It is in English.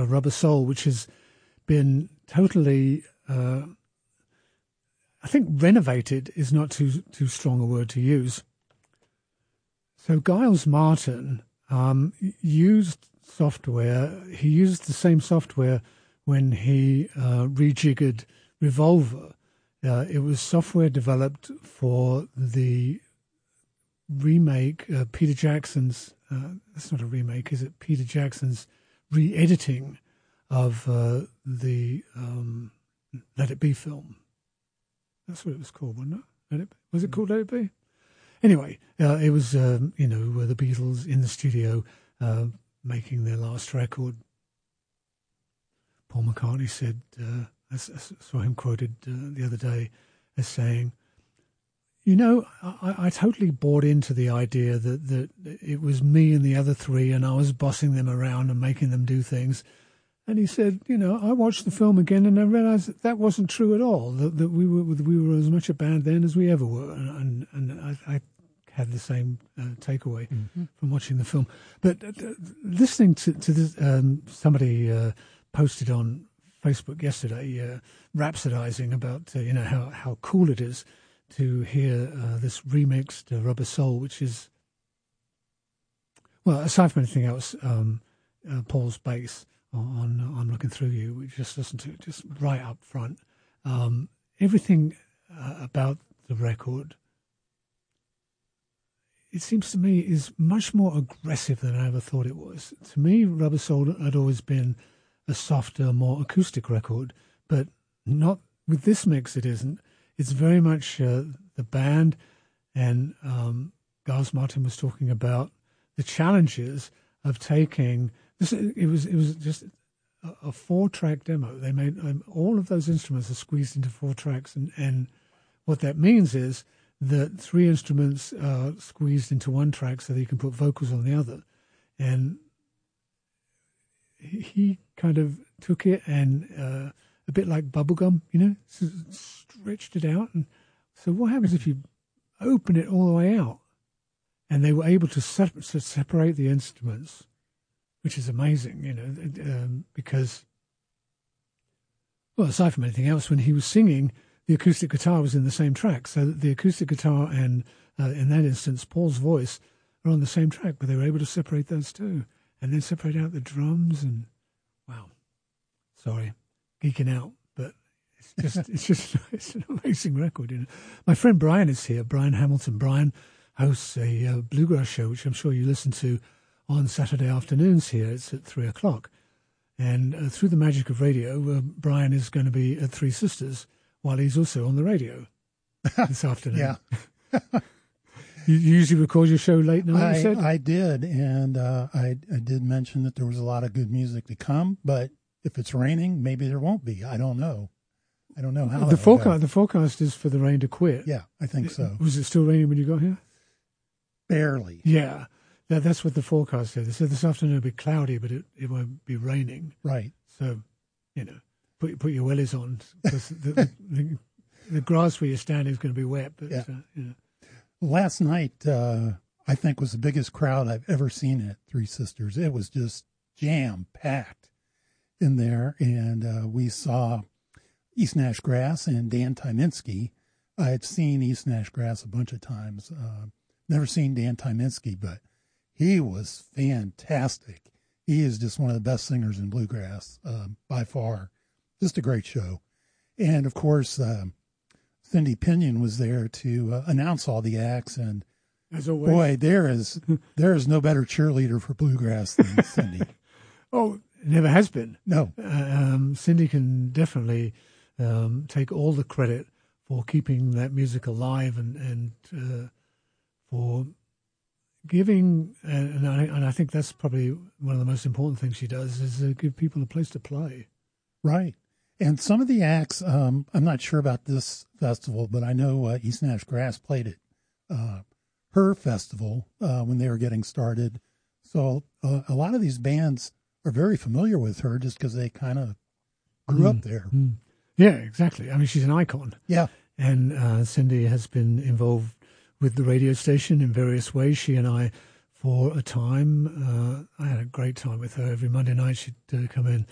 Rubber Soul, which has been totally, I think renovated is not too strong a word to use. So Giles Martin used software. He used the same software when he rejiggered Revolver. It was software developed for the remake, Peter Jackson's, that's not a remake, is it? Peter Jackson's re-editing of the Let It Be film. That's what it was called, wasn't it? Was it called Let It Be? Anyway, it was, the Beatles in the studio making their last record. Paul McCartney said, I saw him quoted the other day as saying, I totally bought into the idea that it was me and the other three and I was bossing them around and making them do things. And he said, I watched the film again and I realized that wasn't true at all, that we were as much a band then as we ever were. And I had the same takeaway from watching the film. But listening to this, somebody posted on Facebook yesterday, rhapsodizing about how cool it is to hear this remixed Rubber Soul, which is, well, aside from anything else, Paul's bass on I'm Looking Through You, we just listened to it just right up front. Everything about the record, it seems to me, is much more aggressive than I ever thought it was. To me, Rubber Soul had always been a softer, more acoustic record, but not with this mix. It isn't. It's very much the band, and Giles Martin was talking about the challenges of taking this. It was just a 4-track demo. They made all of those instruments are squeezed into 4 tracks, and what that means is that 3 instruments are squeezed into 1 track so that you can put vocals on the other, and he kind of took it and a bit like bubblegum, stretched it out. And so what happens if you open it all the way out? And they were able to separate the instruments, which is amazing, because, well, aside from anything else, when he was singing, the acoustic guitar was in the same track. So the acoustic guitar and, in that instance, Paul's voice are on the same track, but they were able to separate those two and then separate out the drums. And, wow, sorry, geeking out, but it's an amazing record. My friend Brian is here, Brian Hamilton. Brian hosts a bluegrass show, which I'm sure you listen to on Saturday afternoons here. It's at 3:00. And through the magic of radio, Brian is going to be at Three Sisters while he's also on the radio this afternoon. Yeah. You usually record your show late night, you said? I did, and I did mention that there was a lot of good music to come, but if it's raining, maybe there won't be. I don't know. I don't know how. The forecast is for the rain to quit. Yeah, I think so. Was it still raining when you got here? Barely. Yeah, that's what the forecast said. They said this afternoon it'll be cloudy, but it won't be raining. Right. So, put your wellies on, because the grass where you're standing is going to be wet. But yeah. Last night, I think, was the biggest crowd I've ever seen at Three Sisters. It was just jam-packed in there, and we saw East Nash Grass and Dan Tyminski. I had seen East Nash Grass a bunch of times. Never seen Dan Tyminski, but he was fantastic. He is just one of the best singers in bluegrass, by far. Just a great show. And, of course, Cindy Pinion was there to announce all the acts, and as always, boy, there is no better cheerleader for bluegrass than Cindy. Oh, it never has been. No. Cindy can definitely take all the credit for keeping that music alive and for giving, and I think that's probably one of the most important things she does, is give people a place to play. Right. And some of the acts, I'm not sure about this festival, but I know East Nash Grass played at her festival when they were getting started. So a lot of these bands are very familiar with her just because they kind of grew up there. Mm. Yeah, exactly. I mean, she's an icon. Yeah. And Cindy has been involved with the radio station in various ways. She and I, for a time, I had a great time with her. Every Monday night she'd come in